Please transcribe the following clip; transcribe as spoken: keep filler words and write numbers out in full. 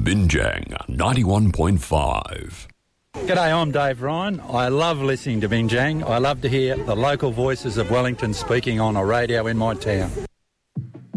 Binjang ninety-one point five. G'day, I'm Dave Ryan. I love listening to Binjang. I love to hear the local voices of Wellington speaking on a radio in my town.